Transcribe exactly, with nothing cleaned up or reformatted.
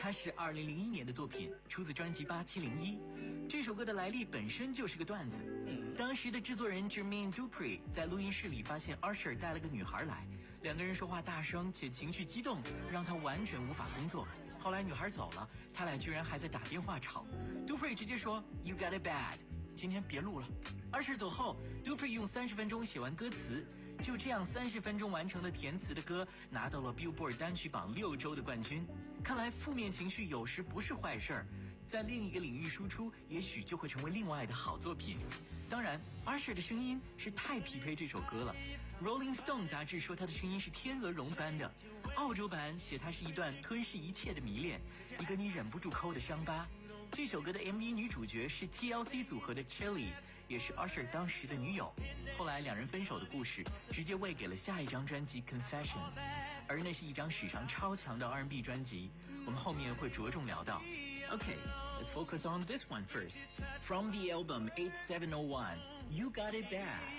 它是二零零一年的作品，出自专辑八七零一。这首歌的来历本身就是个段子。当时的制作人 Jermaine Dupri 在录音室里发现 Usher 带了个女孩来，两个人说话大声且情绪激动，让他完全无法工作。后来女孩走了，他俩居然还在打电话吵。Dupri 直接说 You got it bad， 今天别录了。Usher 走后 Dupri 用三十分钟写完歌词，就这样三十分钟完成的填词的歌拿到了 Billboard 单曲榜六周的冠军。看来负面情绪有时不是坏事儿，在另一个领域输出，也许就会成为另外的好作品。当然 Usher 的声音是太匹配这首歌了。 Rolling Stone 杂志说他的声音是天鹅绒般的，澳洲版写他是一段吞噬一切的迷恋，一个你忍不住抠的伤疤。这首歌的 M V 女主角是 T L C 组合的 Chilli， 也是 Usher 当时的女友。后来两人分手的故事直接喂给了下一张专辑 Confessions， 而那是一张史上超强的 R and B 专辑，我们后面会着重聊到。 Okay, let's focus on this one first. From the album eight seven oh one, You Got It Bad.